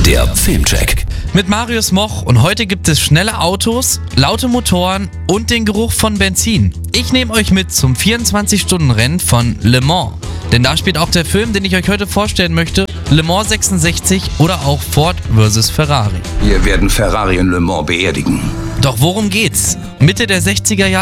Der Filmcheck. Mit Marius Moch und heute gibt es schnelle Autos, laute Motoren und den Geruch von Benzin. Ich nehme euch mit zum 24-Stunden-Rennen von Le Mans. Denn da spielt auch der Film, den ich euch heute vorstellen möchte, Le Mans 66 oder auch Ford vs. Ferrari. Wir werden Ferrari in Le Mans beerdigen. Doch worum geht's? Mitte der 60er Jahre